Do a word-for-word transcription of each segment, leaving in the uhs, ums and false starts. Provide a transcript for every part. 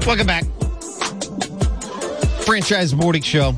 Welcome back. Franchise Morning Show.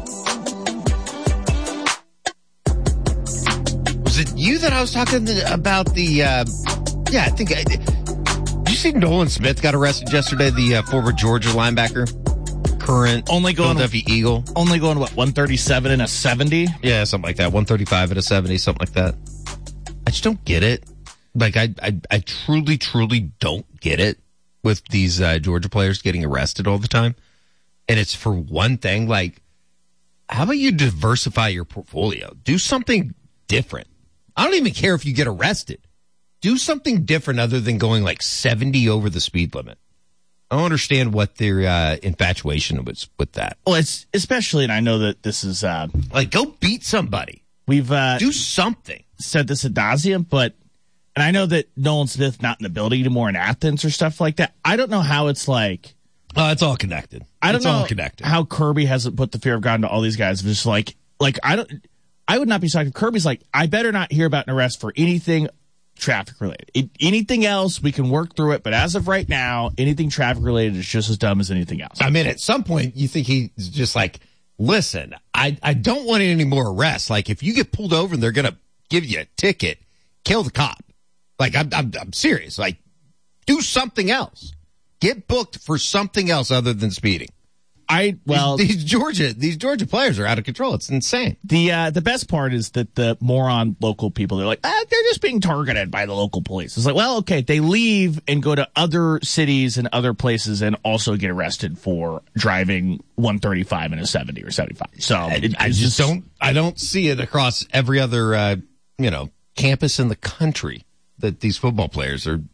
Was it you that I was talking about the, uh, yeah, I think, I, did you see Nolan Smith got arrested yesterday, the uh, former Georgia linebacker, current only going, Philadelphia Eagle? Only going, what, one thirty-seven and a seventy? Yeah, something like that, one thirty-five and a seventy, something like that. I just don't get it. Like, I, I, I truly, truly don't get it with these uh, Georgia players getting arrested all the time. And it's for one thing, like, how about you diversify your portfolio? Do something different. I don't even care if you get arrested. Do something different other than going like seventy over the speed limit. I don't understand what their uh, infatuation was with that. Well, it's especially, and I know that this is uh, like, go beat somebody. We've uh, do something. Said this ad nauseum, but and I know that Nolan Smith not in the building anymore in Athens or stuff like that. I don't know how it's like. Oh, it's all connected. I don't it's know all connected. How Kirby hasn't put the fear of God into all these guys. Just like, like I don't. I would not be shocked if Kirby's like, I better not hear about an arrest for anything traffic related. It, anything else, we can work through it. But as of right now, anything traffic related is just as dumb as anything else. I mean, at some point, you think he's just like, listen, I, I don't want any more arrests. Like, if you get pulled over and they're going to give you a ticket, kill the cop. Like, I'm, I'm, I'm serious. Like, do something else. Get booked for something else other than speeding. I well, these, these Georgia these Georgia players are out of control. It's insane. The uh, the best part is that the moron local people, they're like, ah, they're just being targeted by the local police. It's like, well, okay, they leave and go to other cities and other places and also get arrested for driving one thirty-five and a seventy or seventy-five. So I, it, I just, just don't I don't see it across every other uh, you know campus in the country that these football players are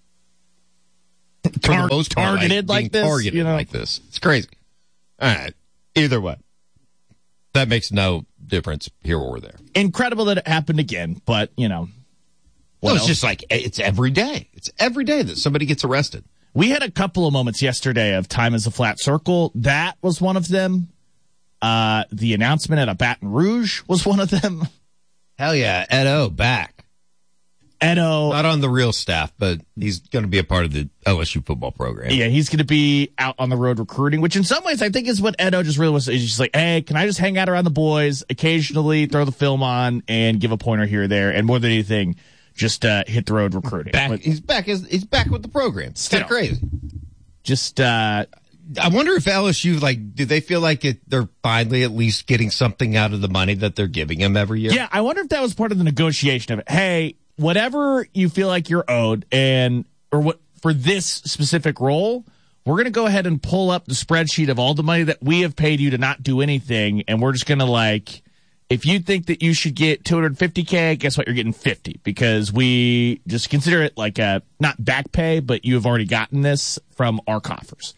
Tar- most part, targeted like, like this. Targeted you know? like this. It's crazy. All right. Either way, that makes no difference here or there. Incredible that it happened again, but, you know. Well, it's else? just like, it's every day. It's every day that somebody gets arrested. We had a couple of moments yesterday of time as a flat circle. That was one of them. Uh, the announcement at a Baton Rouge was one of them. Hell yeah. Ed O back. Edo. Not on the real staff, but he's going to be a part of the L S U football program. Yeah, he's going to be out on the road recruiting, which in some ways I think is what Edo just really was. He's just like, hey, can I just hang out around the boys, occasionally throw the film on and give a pointer here or there, and more than anything, just uh, hit the road recruiting. Back, but, he's back. He's back with the program. It's kind of crazy. Just, uh, I wonder if L S U, like, do they feel like it, they're finally at least getting something out of the money that they're giving him every year? Yeah, I wonder if that was part of the negotiation of it. Hey, whatever you feel like you're owed, and or what for this specific role, we're going to go ahead and pull up the spreadsheet of all the money that we have paid you to not do anything, and we're just going to, like, if you think that you should get two hundred fifty K, guess what? You're getting fifty, because we just consider it like a, not back pay, but you have already gotten this from our coffers.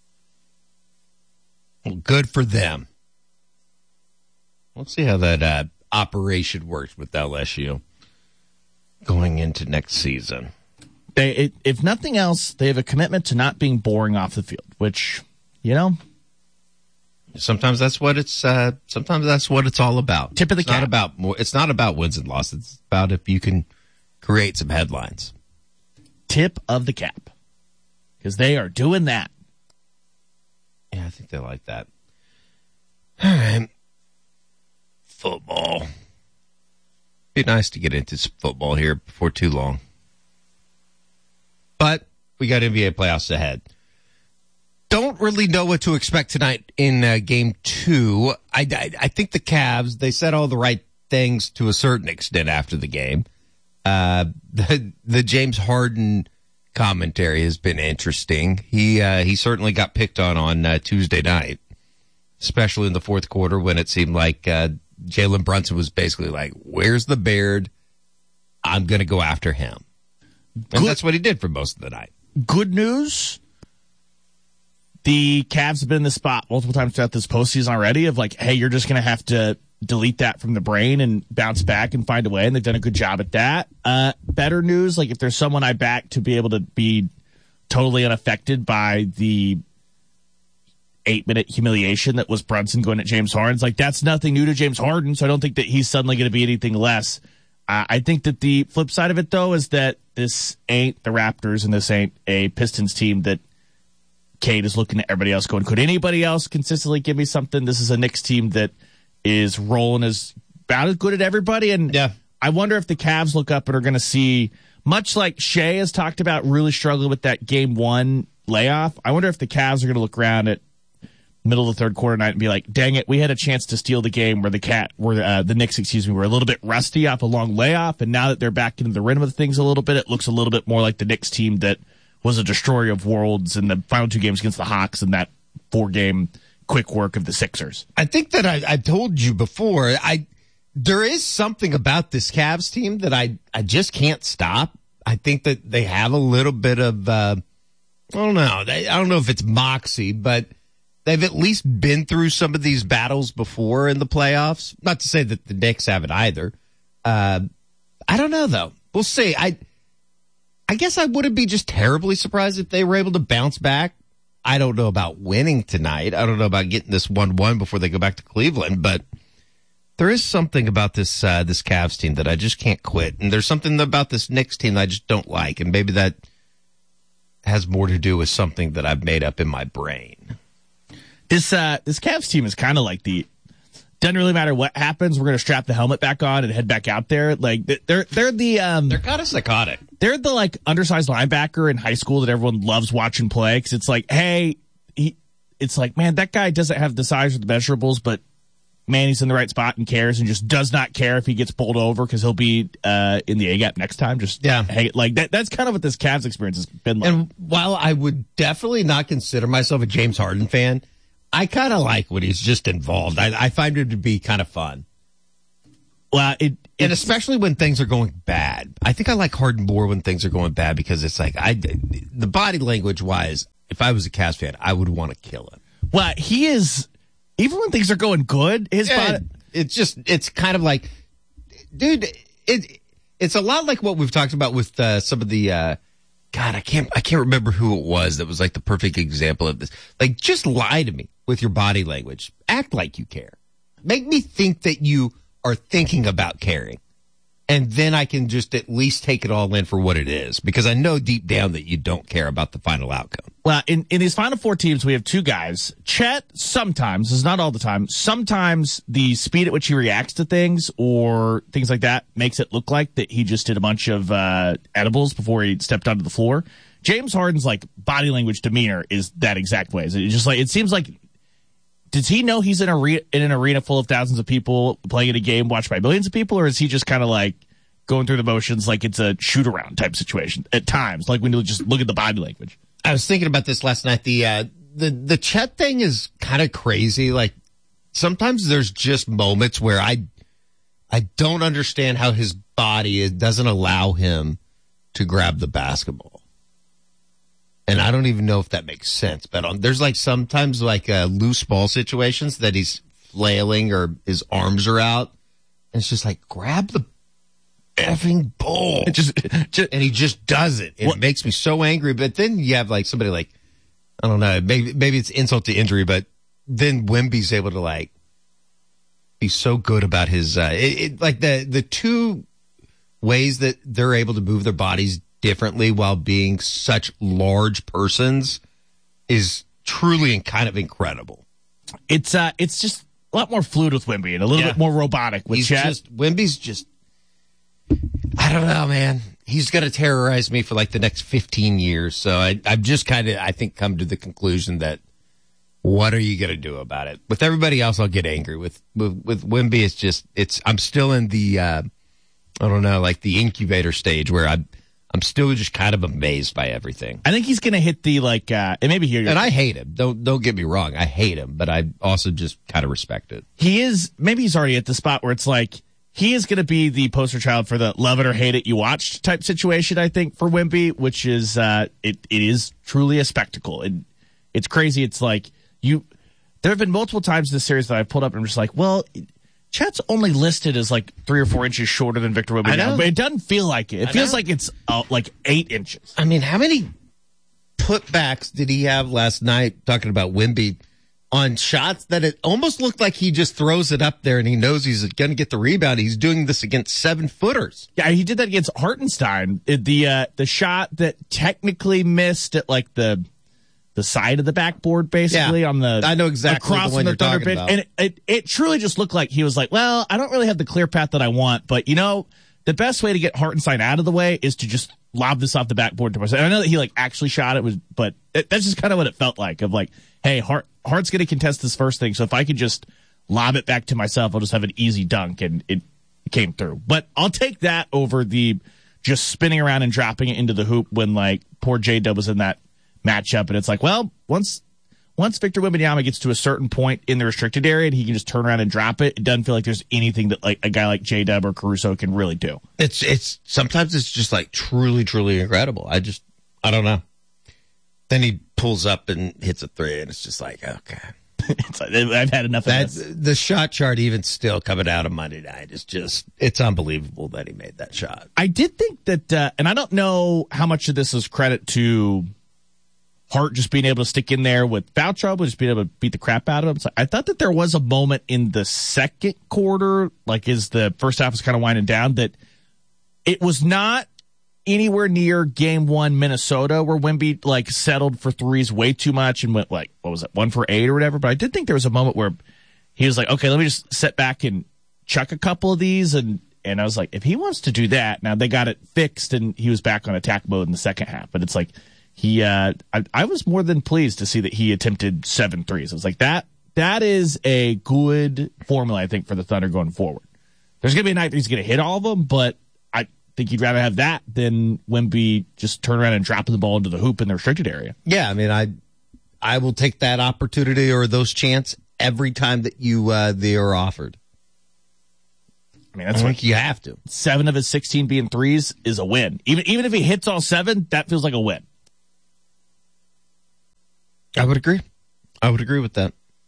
Well, good for them. Let's see how that uh, operation works with L S U. Going into next season. They, it, if nothing else, they have a commitment to not being boring off the field, which, you know. Sometimes that's what it's, uh, sometimes that's what it's all about. Tip of the it's cap. Not about more, it's not about wins and losses. It's about if you can create some headlines. Tip of the cap. Because they are doing that. Yeah, I think they like that. All right. Football. Be nice to get into some football here before too long. But we got N B A playoffs ahead. Don't really know what to expect tonight in uh, game two. I, I, I think the Cavs, they said all the right things to a certain extent after the game. Uh, the, the James Harden commentary has been interesting. He, uh, he certainly got picked on on uh, Tuesday night, especially in the fourth quarter when it seemed like, uh, Jalen Brunson was basically like, where's the beard? I'm going to go after him. And Good. That's what he did for most of the night. Good news. The Cavs have been in the spot multiple times throughout this postseason already of like, hey, you're just going to have to delete that from the brain and bounce back and find a way. And they've done a good job at that. Uh, better news, like if there's someone I back to be able to be totally unaffected by the eight-minute humiliation that was Brunson going at James Harden. Like, that's nothing new to James Harden, so I don't think that he's suddenly going to be anything less. Uh, I think that the flip side of it, though, is that this ain't the Raptors and this ain't a Pistons team that Cade is looking at everybody else going, could anybody else consistently give me something? This is a Knicks team that is rolling as about as good at everybody. And yeah. I wonder if the Cavs look up and are going to see, much like Shea has talked about really struggling with that game one layoff, I wonder if the Cavs are going to look around at middle of the third quarter night and be like, dang it, we had a chance to steal the game where the cat, where uh, the Knicks, excuse me, were a little bit rusty off a long layoff. And now that they're back into the rhythm of things a little bit, it looks a little bit more like the Knicks team that was a destroyer of worlds in the final two games against the Hawks and that four game quick work of the Sixers. I think that I, I told you before, I, there is something about this Cavs team that I, I just can't stop. I think that they have a little bit of, uh, I don't know. They, I don't know if it's moxie, but they've at least been through some of these battles before in the playoffs. Not to say that the Knicks haven't either. Uh, I don't know though. We'll see. I, I guess I wouldn't be just terribly surprised if they were able to bounce back. I don't know about winning tonight. I don't know about getting this one one before they go back to Cleveland, but there is something about this, uh, this Cavs team that I just can't quit. And there's something about this Knicks team that I just don't like. And maybe that has more to do with something that I've made up in my brain. This uh, this Cavs team is kind of like the doesn't really matter what happens. We're going to strap the helmet back on and head back out there. Like they're they're the um, they're kind of psychotic. They're the like undersized linebacker in high school that everyone loves watching play because it's like, hey, he, it's like, man, that guy doesn't have the size or the measurables, but man, he's in the right spot and cares and just does not care if he gets pulled over because he'll be uh, in the A gap next time. Just yeah, hey, like that. That's kind of what this Cavs experience has been like. And while I would definitely not consider myself a James Harden fan, I kind of like when he's just involved. I, I find him to be kind of fun. Well, it, and especially when things are going bad. I think I like Harden more when things are going bad because it's like I, the body language wise, if I was a Cavs fan, I would want to kill him. Well, he is, even when things are going good, his yeah, body. It's just, it's kind of like, dude, it, it's a lot like what we've talked about with uh, some of the, uh, God, I can't, I can't remember who it was that was like the perfect example of this. Like, just lie to me with your body language. Act like you care. Make me think that you are thinking about caring. And then I can just at least take it all in for what it is. Because I know deep down that you don't care about the final outcome. Well, in, in these final four teams, we have two guys. Chet, sometimes, this is not all the time, sometimes the speed at which he reacts to things or things like that makes it look like that he just did a bunch of uh, edibles before he stepped onto the floor. James Harden's like body language demeanor is that exact way. It's just like, it seems like, does he know he's in, a re- in an arena full of thousands of people playing in a game watched by millions of people, or is he just kind of like going through the motions like it's a shoot around type situation at times, like when you just look at the body language? I was thinking about this last night. The uh, the the Chet thing is kind of crazy. Like sometimes there's just moments where I I don't understand how his body it doesn't allow him to grab the basketball. And I don't even know if that makes sense, but um, there's like sometimes like uh, loose ball situations that he's flailing or his arms are out. And it's just like, grab the effing ball. just, just, and he just does it. It what? makes me so angry. But then you have like somebody like, I don't know, maybe, maybe it's insult to injury, but then Wemby's able to like be so good about his, uh, it, it, like the, the two ways that they're able to move their bodies differently while being such large persons is truly and kind of incredible. It's uh, it's just a lot more fluid with Wemby and a little yeah. bit more robotic with He's Chet. Just, Wemby's just, I don't know, man. He's going to terrorize me for like the next fifteen years. So I, I've just kind of, I think, come to the conclusion that what are you going to do about it? With everybody else, I'll get angry. With, with, with Wemby, it's just, it's, I'm still in the, uh, I don't know, like the incubator stage where I'm, I'm still just kind of amazed by everything. I think he's going to hit the, like, uh, and maybe here. And I hate him. Don't, don't get me wrong. I hate him, but I also just kind of respect it. He is, maybe he's already at the spot where it's like, he is going to be the poster child for the love it or hate it you watched type situation, I think, for Wemby, which is, uh, it, it is truly a spectacle. It, it's crazy. It's like you, there have been multiple times in this series that I've pulled up and I'm just like, well, Chet's only listed as like three or four inches shorter than Victor Wembanyama, now, but it doesn't feel like it. It I feels know. like it's uh, like eight inches. I mean, how many putbacks did he have last night talking about Wemby on shots that it almost looked like he just throws it up there and he knows he's going to get the rebound. He's doing this against seven footers. Yeah, he did that against Hartenstein. It, the uh, the shot that technically missed at like the the side of the backboard, basically Yeah, on the I know exactly across the one from the you're Thunder talking bench, about. and it, it it truly just looked like he was like, well, I don't really have the clear path that I want, but you know, the best way to get Hartenstein out of the way is to just lob this off the backboard to myself. And I know that he like actually shot it, was, but it, that's just kind of what it felt like. Of like, hey, Hart Hart's going to contest this first thing, so if I could just lob it back to myself, I'll just have an easy dunk, and it came through. But I'll take that over the just spinning around and dropping it into the hoop when like poor J-Dub was in that matchup, and it's like, well, once once Victor Wembanyama gets to a certain point in the restricted area and he can just turn around and drop it, it doesn't feel like there's anything that like a guy like J-Dub or Caruso can really do. It's it's sometimes it's just like truly, truly incredible. I just I don't know. Then he pulls up and hits a three, and it's just like, okay. It's like, I've had enough of That's, this. the shot chart, even still coming out of Monday night, is just, it's unbelievable that he made that shot. I did think that, uh, and I don't know how much of this is credit to Hart just being able to stick in there with foul trouble, just being able to beat the crap out of him. So I thought that there was a moment in the second quarter, like as the first half was kind of winding down, that it was not anywhere near game one Minnesota where Wemby like settled for threes way too much and went like, what was it, one for eight or whatever. But I did think there was a moment where he was like, okay, let me just sit back and chuck a couple of these. And, and I was like, if he wants to do that, now they got it fixed and he was back on attack mode in the second half. But it's like he, uh, I, I was more than pleased to see that he attempted seven threes. I was like, that, that is a good formula, I think, for the Thunder going forward. There's going to be a night that he's going to hit all of them, but I think you'd rather have that than Wemby just turn around and dropping the ball into the hoop in the restricted area. Yeah, I mean, I I will take that opportunity or those chance every time that you uh, they are offered. I mean, that's I what think you have to. Seven of his sixteen being threes is a win. Even even if he hits all seven, that feels like a win. I would agree. I would agree with that.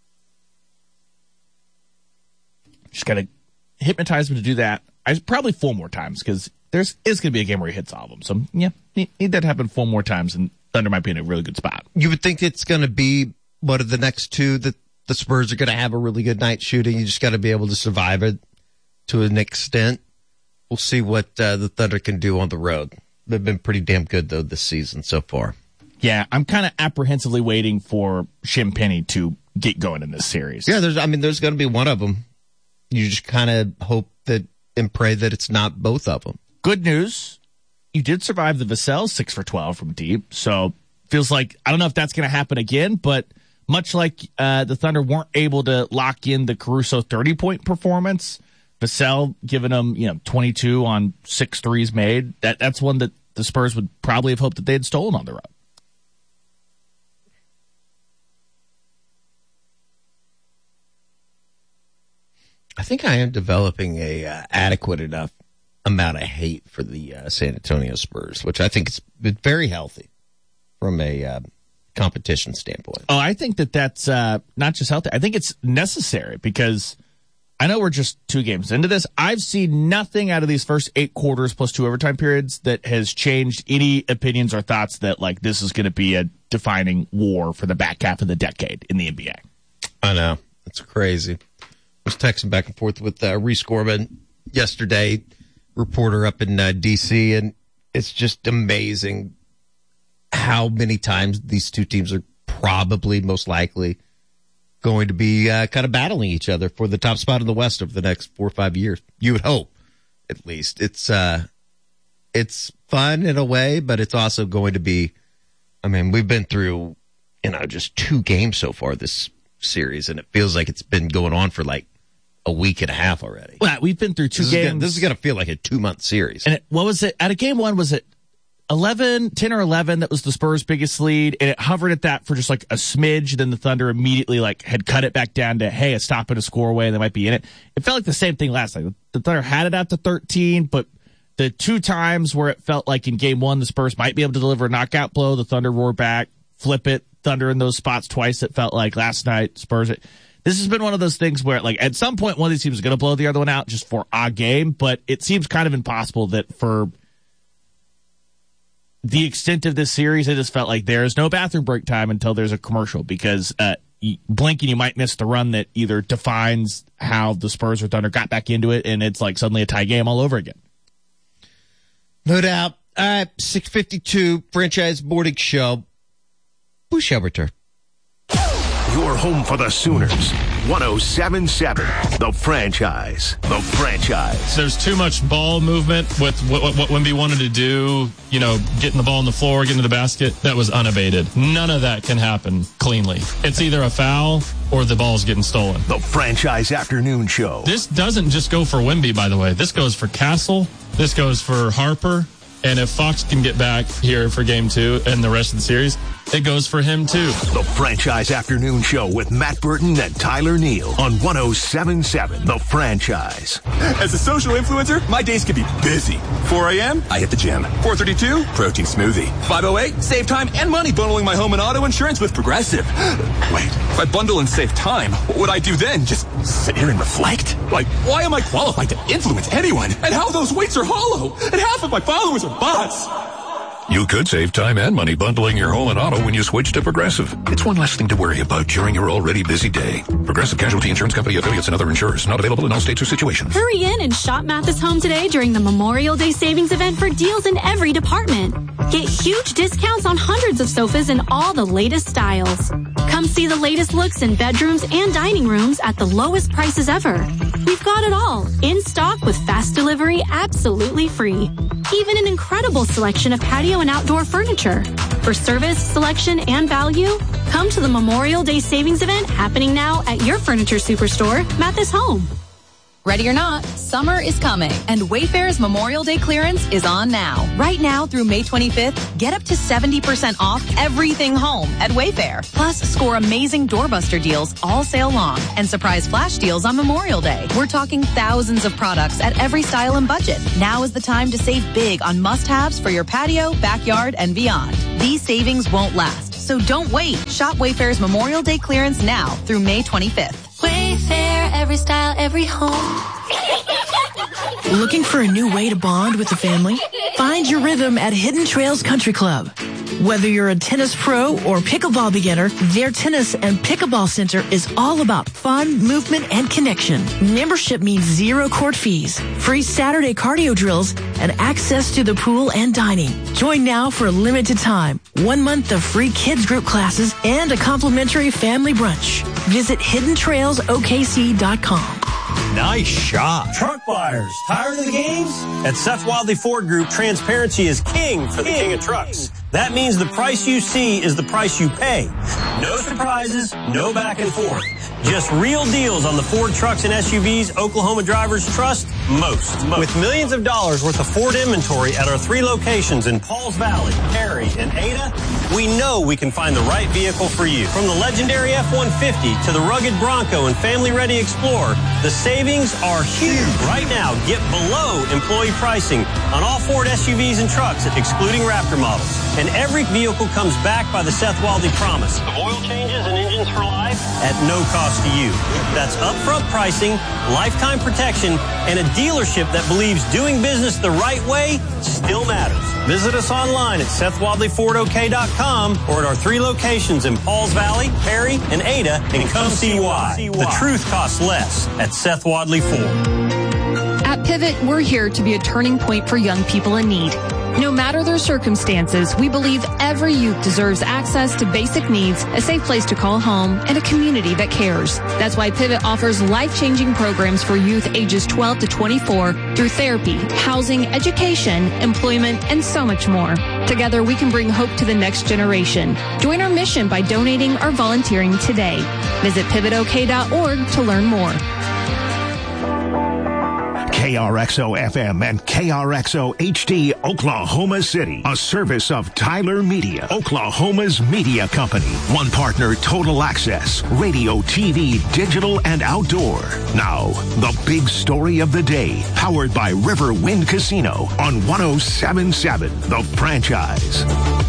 Just got to hypnotize him to do that. I probably four more times because there's is going to be a game where he hits all of them. So yeah, need, need that to happen four more times, and Thunder might be in a really good spot. You would think it's going to be one of the next two that the Spurs are going to have a really good night shooting. You just got to be able to survive it to an extent. We'll see what uh, the Thunder can do on the road. They've been pretty damn good though this season so far. Yeah, I'm kind of apprehensively waiting for Shim Penny to get going in this series. Yeah, there's. I mean, there's going to be one of them. You just kind of hope that and pray that it's not both of them. Good news, you did survive the Vassell six for twelve from deep, so feels like, I don't know if that's going to happen again, but much like uh, the Thunder weren't able to lock in the Caruso thirty-point performance, Vassell giving them, you know, twenty-two on six threes made, that that's one that the Spurs would probably have hoped that they had stolen on the road. I think I am developing a uh, adequate enough amount of hate for the uh, San Antonio Spurs, which I think is very healthy from a uh, competition standpoint. Oh, I think that that's uh, not just healthy. I think it's necessary because I know we're just two games into this. I've seen nothing out of these first eight quarters plus two overtime periods that has changed any opinions or thoughts that like this is going to be a defining war for the back half of the decade in the N B A. I know. It's crazy. I was texting back and forth with uh, Reese Gorman yesterday, reporter up in uh, D C, and it's just amazing how many times these two teams are probably most likely going to be uh, kind of battling each other for the top spot in the West over the next four or five years. You would hope, at least. It's uh, it's fun in a way, but it's also going to be, I mean, we've been through, you know, just two games so far this series, and it feels like it's been going on for like a week and a half already. Well, we've been through two this games. Is gonna, this is going to feel like a two-month series. And it, what was it? Out of game one, was it eleven, ten or eleven that was the Spurs' biggest lead? And it hovered at that for just like a smidge. Then the Thunder immediately like had cut it back down to, hey, a stop and a score away, and they might be in it. It felt like the same thing last night. The Thunder had it out to thirteen, but the two times where it felt like in game one, the Spurs might be able to deliver a knockout blow, the Thunder roar back, flip it. Thunder in those spots twice, it felt like last night. Spurs, it, this has been one of those things where, like, at some point, one of these teams is going to blow the other one out just for a game, but it seems kind of impossible that for the extent of this series, it just felt like there's no bathroom break time until there's a commercial because uh, you blink and you might miss the run that either defines how the Spurs or Thunder got back into it, and it's like suddenly a tie game all over again. No doubt. All right, six fifty-two, Franchise Morning Show. Bushelberter. Your home for the Sooners. one oh seven point seven, The Franchise. The Franchise. There's too much ball movement with what, what, what Wemby wanted to do, you know, getting the ball on the floor, getting to the basket. That was unabated. None of that can happen cleanly. It's either a foul or the ball's getting stolen. The Franchise Afternoon Show. This doesn't just go for Wemby, by the way. This goes for Castle. This goes for Harper. And if Fox can get back here for game two and the rest of the series, it goes for him too. The Franchise Afternoon Show with Matt Burton and Tyler Neal on one oh seven point seven The Franchise. As a social influencer, my days can be busy. four a.m., I hit the gym. four thirty-two, protein smoothie. five oh eight, save time and money bundling my home and auto insurance with Progressive. Wait, if I bundle and save time, what would I do then? Just sit here and reflect? Like, why am I qualified to influence anyone? And how those weights are hollow? And half of my followers are bots. You could save time and money bundling your home and auto when you switch to Progressive. It's one less thing to worry about during your already busy day. Progressive Casualty Insurance Company, affiliates, and other insurers. Not available in all states or situations. Hurry in and shop Mathis Home today during the Memorial Day savings event for deals in every department. Get huge discounts on hundreds of sofas in all the latest styles. Come see the latest looks in bedrooms and dining rooms at the lowest prices ever. We've got it all in stock with fast delivery absolutely free. Even an incredible selection of patio and outdoor furniture. For service, selection, and value, come to the Memorial Day savings event happening now at your furniture superstore, Mathis Home. Ready or not, summer is coming, and Wayfair's Memorial Day clearance is on now. Right now through May twenty-fifth, get up to seventy percent off everything home at Wayfair. Plus, score amazing doorbuster deals all sale long and surprise flash deals on Memorial Day. We're talking thousands of products at every style and budget. Now is the time to save big on must-haves for your patio, backyard, and beyond. These savings won't last, so don't wait. Shop Wayfair's Memorial Day clearance now through May twenty-fifth. Wayfair, every style, every home. Looking for a new way to bond with the family? Find your rhythm at Hidden Trails Country Club. Whether you're a tennis pro or pickleball beginner, their tennis and pickleball center is all about fun, movement, and connection. Membership means zero court fees, free Saturday cardio drills, and access to the pool and dining. Join now for a limited time. One month of free kids group classes and a complimentary family brunch. Visit hidden trails o k c dot com. Nice shot. Truck buyers, tired of the games? At Seth Wadley Ford Group, transparency is king for the king of trucks. That means the price you see is the price you pay. No surprises, no back and forth. Just real deals on the Ford trucks and S U Vs Oklahoma drivers trust most. most. With millions of dollars worth of Ford inventory at our three locations in Pauls Valley, Perry, and Ada, we know we can find the right vehicle for you. From the legendary F one fifty to the rugged Bronco and family-ready Explorer, the savings are huge. Right now, get below employee pricing on all Ford S U Vs and trucks, excluding Raptor models. And every vehicle comes back by the Seth Wadley promise of oil changes and engines for life at no cost to you. That's upfront pricing, lifetime protection, and a dealership that believes doing business the right way still matters. Visit us online at seth wadley ford o k dot com or at our three locations in Pauls Valley, Perry, and Ada, and come see why. The truth costs less at Seth Wadley Ford. At Pivot, we're here to be a turning point for young people in need. No matter their circumstances, we believe every youth deserves access to basic needs, a safe place to call home, and a community that cares. That's why Pivot offers life-changing programs for youth ages twelve to twenty-four through therapy, housing, education, employment, and so much more. Together, we can bring hope to the next generation. Join our mission by donating or volunteering today. Visit pivot o k dot org to learn more. K R X O F M and K R X O H D Oklahoma City, a service of Tyler Media, Oklahoma's media company. One partner, Total Access, radio, T V, digital, and outdoor. Now, the big story of the day, powered by River Wind Casino on one oh seven point seven The Franchise.